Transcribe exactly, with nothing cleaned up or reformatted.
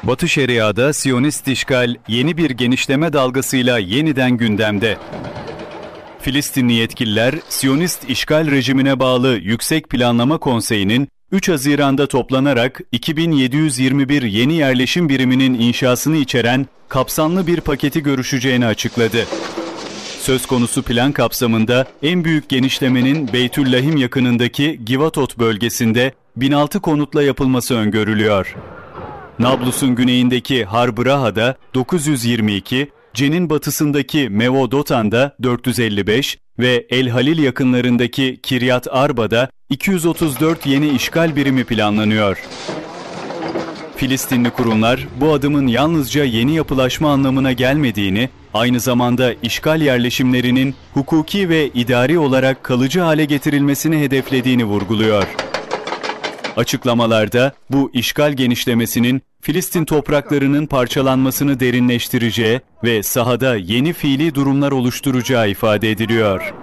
Batı Şeria'da Siyonist işgal yeni bir genişleme dalgasıyla yeniden gündemde. Filistinli yetkililer, Siyonist işgal rejimine bağlı Yüksek Planlama Konseyi'nin üç Haziran'da toplanarak iki bin yedi yüz yirmi bir yeni yerleşim biriminin inşasını içeren kapsamlı bir paketi görüşeceğini açıkladı. Söz konusu plan kapsamında en büyük genişlemenin Beytüllahim yakınındaki Givatot bölgesinde bin altı konutla yapılması öngörülüyor. Nablus'un güneyindeki Har Braha'da dokuz yüz yirmi iki, Cenin batısındaki Mevo Dotan'da dört yüz elli beş ve El Halil yakınlarındaki Kiryat Arba'da iki yüz otuz dört yeni işgal birimi planlanıyor. Filistinli kurumlar bu adımın yalnızca yeni yapılaşma anlamına gelmediğini, aynı zamanda işgal yerleşimlerinin hukuki ve idari olarak kalıcı hale getirilmesini hedeflediğini vurguluyor. Açıklamalarda bu işgal genişlemesinin Filistin topraklarının parçalanmasını derinleştireceği ve sahada yeni fiili durumlar oluşturacağı ifade ediliyor.